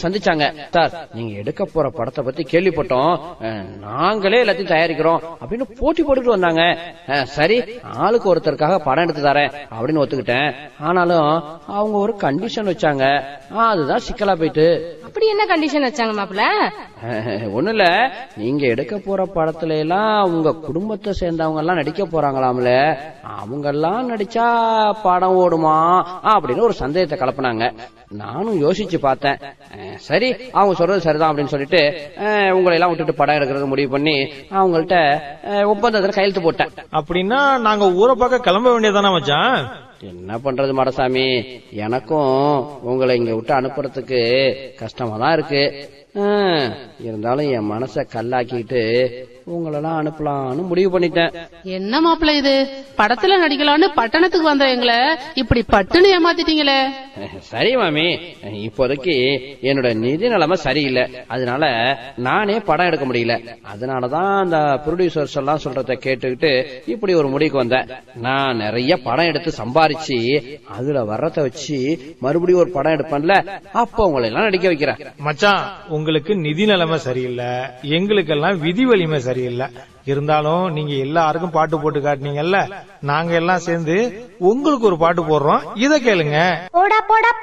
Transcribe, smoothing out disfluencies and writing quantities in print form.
சந்திச்சாங்க. Sir, நீங்க எடுக்க போற படத்தை பத்தி கேள்விப்பட்டோம், நாங்களே எல்லாத்தையும் தயாரிக்கிறோம் அப்படின்னு போட்டி போட்டுட்டு வந்தாங்க. சரி, ஆளுக்கு ஒருத்தருக்காக படம் எடுத்து தரேன் அப்படின்னு ஒத்துக்கிட்டேன். ஆனாலும் அவங்க ஒரு கண்டிஷன் வச்சாங்க. அதுதான் சிக்கலா போயிட்டு. அப்படி என்ன கண்டிஷன் வச்சாங்க மாப்பிள்ள? ஒண்ணு இல்ல, நீங்க எடுக்க போற படத்துல எல்லாம் உங்க குடும்பத்தை சேர்ந்தவங்க எல்லாம் நடிக்க போறாங்களாம்ல, அவங்க எல்லாம் நடிச்சா படம் ஓடுமா அப்படின்னு ஒரு சந்தேகத்தை கலப்பினாங்க. நானும் யோசிச்சு பார்த்தேன். சரி, அவங்க சொல்றது சரிதான் அப்படின்னு சொல்லிட்டு உங்களை எல்லாம் விட்டுட்டு படம் எடுக்கிறது முடிவு பண்ணி அவங்கள்ட்ட ஒப்பந்தத்துல கையெழுத்து போட்டேன். அப்படின்னா நாங்க ஊரை பார்க்க கிளம்ப வேண்டியதானே மச்சான்? என்ன பண்றது மாடசாமி, எனக்கும் உங்களை இங்க விட்டு அனுப்புறதுக்கு கஷ்டமா தான் இருக்கு. இருந்தாலும் என் மனச கல்லாக்கிட்டு உங்களெல்லாம் அனுப்பலாம்னு முடிவு பண்ணிட்டேன். என்ன மாப்பிள்ள இது, படத்துல நடிக்கலான்னு பட்டணத்துக்கு வந்த எங்களை இப்படி பட்டுன்னு ஏமாத்திட்டீங்களே. சரி மாமி, இப்போதைக்கு என்னோட நிதி நிலைமை சரியில்லை, அதனால நானே படம் எடுக்க முடியல. அதனாலதான் அந்த ப்ரொடியூசர்ஸ் எல்லாம் சொல்றத கேட்டுக்கிட்டு இப்படி ஒரு முடிவுக்கு வந்தேன். நான் நிறைய படம் எடுத்து சம்பாரிச்சு அதுல வர்றத வச்சு மறுபடியும் ஒரு படம் எடுப்பேன்ல, அப்ப உங்களை எல்லாம் நடிக்க வைக்கிறேன். மச்சான், உங்களுக்கு நிதி நிலைமை சரியில்லை, எங்களுக்கெல்லாம் விதி வலிமை சரியில்லை. இருந்தாலும் நீங்க எல்லாருக்கும் பாட்டு போட்டு காட்டினீங்கல்ல, நாங்க எல்லாம் சேர்ந்து உங்களுக்கு ஒரு பாட்டு போடுறோம், இத கேளுங்க. போடா போடா